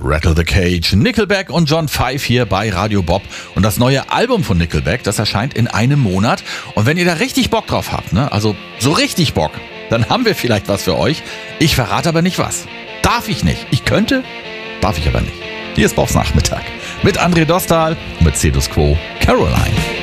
Rattle the Cage, Nickelback und John Five hier bei Radio Bob. Und das neue Album von Nickelback, das erscheint in einem Monat. Und wenn ihr da richtig Bock drauf habt, ne, also so richtig Bock, dann haben wir vielleicht was für euch. Ich verrate aber nicht was. Darf ich nicht. Ich könnte, darf ich aber nicht. Hier ist Bobs Nachmittag mit André Dostal und mit Cetus Quo Caroline.